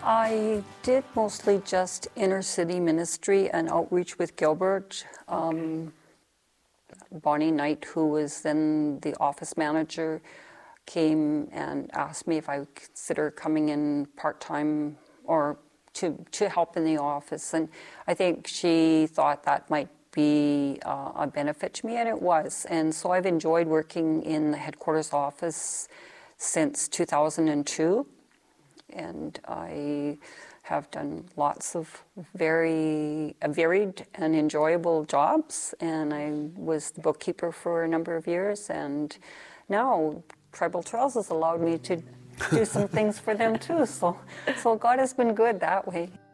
I did mostly just inner city ministry and outreach with Gilbert. Bonnie Knight, who was then the office manager, came and asked me if I would consider coming in part-time or to help in the office. And I think she thought that might be a benefit to me, and it was. And so I've enjoyed working in the headquarters office since 2002. And I have done lots of very varied and enjoyable jobs. And I was the bookkeeper for a number of years. And now Tribal Trails has allowed me to do some things for them too. So God has been good that way.